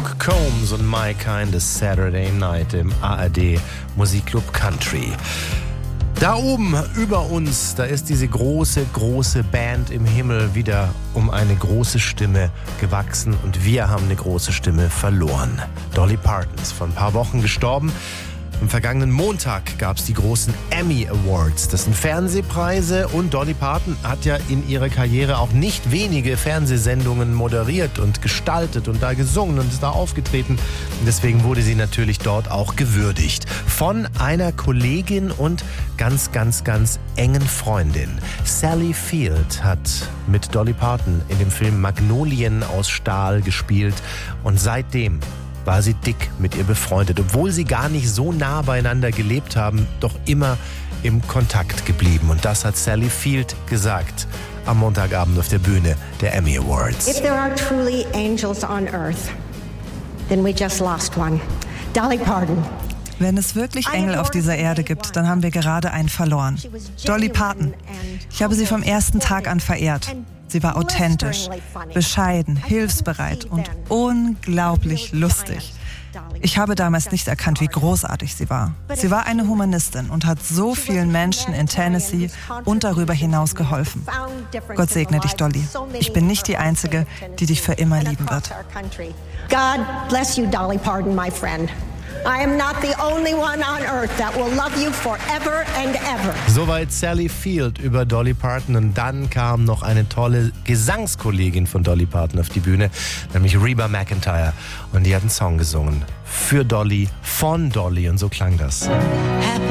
Luke Combs und My Kind of Saturday Night im ARD Musikclub Country. Da oben über uns, da ist diese große, große Band im Himmel wieder um eine große Stimme gewachsen und wir haben eine große Stimme verloren. Dolly Parton ist vor ein paar Wochen gestorben. Am vergangenen Montag gab es die großen Emmy Awards. Das sind Fernsehpreise und Dolly Parton hat ja in ihrer Karriere auch nicht wenige Fernsehsendungen moderiert und gestaltet und da gesungen und ist da aufgetreten. Und deswegen wurde sie natürlich dort auch gewürdigt. Von einer Kollegin und ganz, ganz, ganz engen Freundin. Sally Field hat mit Dolly Parton in dem Film Magnolien aus Stahl gespielt und seitdem war sie dick mit ihr befreundet, obwohl sie gar nicht so nah beieinander gelebt haben, doch immer im Kontakt geblieben. Und das hat Sally Field gesagt am Montagabend auf der Bühne der Emmy Awards. If there are truly angels on earth, then we just lost one. Dolly Parton. Wenn es wirklich Engel auf dieser Erde gibt, dann haben wir gerade einen verloren. Dolly Parton. Ich habe sie vom ersten Tag an verehrt. Sie war authentisch, bescheiden, hilfsbereit und unglaublich lustig. Ich habe damals nicht erkannt, wie großartig sie war. Sie war eine Humanistin und hat so vielen Menschen in Tennessee und darüber hinaus geholfen. Gott segne dich, Dolly. Ich bin nicht die Einzige, die dich für immer lieben wird. God bless you, Dolly Parton, my friend. I am not the only one on earth that will love you forever and ever. Soweit Sally Field über Dolly Parton und dann kam noch eine tolle Gesangskollegin von Dolly Parton auf die Bühne, nämlich Reba McEntire und die hat einen Song gesungen für Dolly, von Dolly und so klang das. Happy